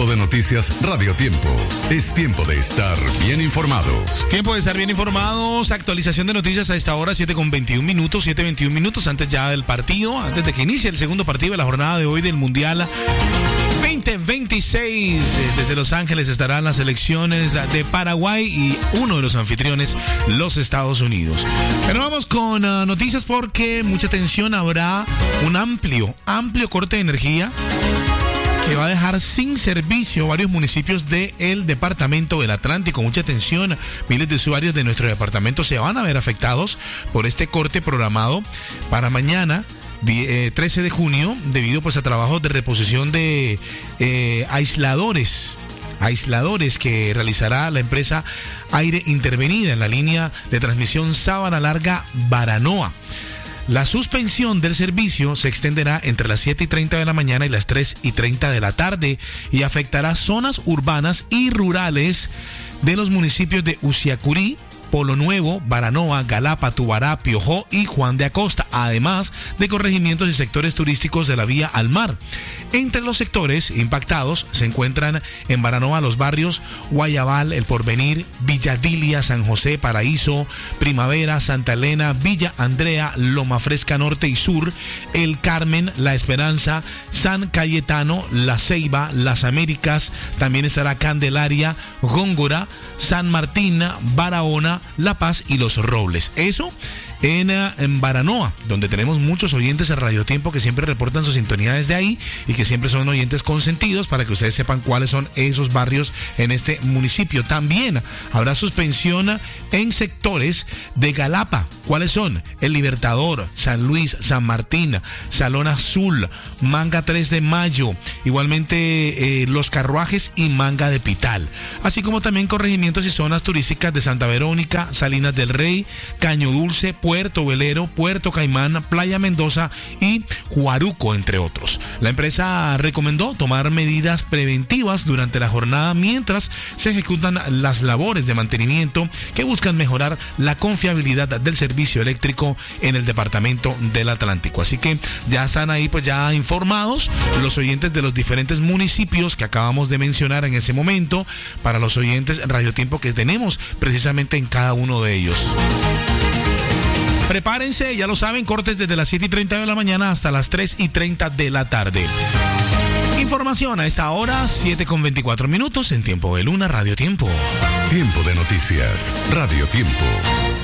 Tiempo de noticias Radio Tiempo. Es tiempo de estar bien informados. Tiempo de estar bien informados. Actualización de noticias a esta hora, 7:21 minutos, 7:21 minutos antes ya del partido, antes de que inicie el segundo partido de la jornada de hoy del Mundial 2026. Desde Los Ángeles estarán las selecciones de Paraguay y uno de los anfitriones, los Estados Unidos. Pero vamos con noticias porque mucha atención, habrá un amplio corte de energía que va a dejar sin servicio varios municipios del departamento del Atlántico. Mucha atención, miles de usuarios de nuestro departamento se van a ver afectados por este corte programado para mañana, 13 de junio, debido pues a trabajos de reposición de aisladores que realizará la empresa Aire Intervenida en la línea de transmisión Sabana Larga Baranoa. La suspensión del servicio se extenderá entre las 7:30 de la mañana y las 3:30 de la tarde y afectará zonas urbanas y rurales de los municipios de Usiacurí, Polo Nuevo, Baranoa, Galapa, Tubará, Piojó y Juan de Acosta, además de corregimientos y sectores turísticos de la vía al mar. Entre los sectores impactados se encuentran en Baranoa los barrios Guayabal, El Porvenir, Villadilia, San José, Paraíso, Primavera, Santa Elena, Villa Andrea, Loma Fresca Norte y Sur, El Carmen, La Esperanza, San Cayetano, La Ceiba, Las Américas, también estará Candelaria, Góngora, San Martín, Barahona, La Paz y Los Robles. Eso en Baranoa, donde tenemos muchos oyentes de Radio Tiempo que siempre reportan su sintonía desde ahí y que siempre son oyentes consentidos, para que ustedes sepan cuáles son esos barrios en este municipio. También habrá suspensión en sectores de Galapa. ¿Cuáles son? El Libertador, San Luis, San Martín, Salón Azul, Manga 3 de Mayo, igualmente Los Carruajes y Manga de Pital, así como también corregimientos y zonas turísticas de Santa Verónica, Salinas del Rey, Caño Dulce, Puerto Velero, Puerto Caimán, Playa Mendoza y Huaruco, entre otros. La empresa recomendó tomar medidas preventivas durante la jornada mientras se ejecutan las labores de mantenimiento que buscan mejorar la confiabilidad del servicio eléctrico en el departamento del Atlántico. Así que ya están ahí pues ya informados los oyentes de los diferentes municipios que acabamos de mencionar en ese momento, para los oyentes Radio Tiempo que tenemos precisamente en cada uno de ellos. Prepárense, ya lo saben, cortes desde las 7:30 de la mañana hasta las 3:30 de la tarde. Información a esta hora, 7:24 minutos en Tiempo de Luna, Radio Tiempo. Tiempo de noticias, Radio Tiempo.